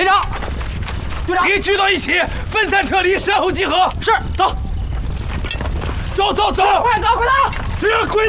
连长，队长， 别聚到一起，分散撤离，善后集合。 是，走， 走， 快走，快走！ 只要鬼子